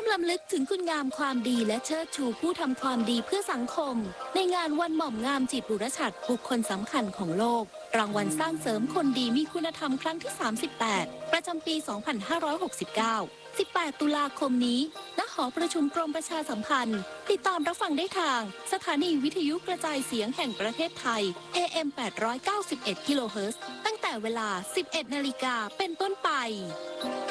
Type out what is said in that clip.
รำลึกถึงคุณงามความดีและเชิดชูผู้ทำความดีเพื่อสังคมในงานวันหม่อมงามจิตบุรชัดบุคคลสำคัญของโลกรางวัลสร้างเสริมคนดีมีคุณธรรมครั้งที่ 38 ประจำปี 2569 18 ตุลาคมนี้ณ หอประชุมกรมประชาสัมพันธ์ติดตามรับฟังได้ทางสถานีวิทยุกระจายเสียงแห่งประเทศไทย AM 891 กิโลเฮิรตซ์ตั้งแต่เวลา 11 นาฬิกาเป็นต้นไป